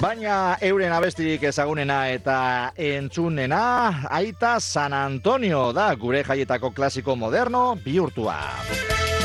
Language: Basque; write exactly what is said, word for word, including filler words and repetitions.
Baina euren abestirik ezagunena eta entzunena, Aita San Antonio da gure jaietako klasiko moderno bihurtua.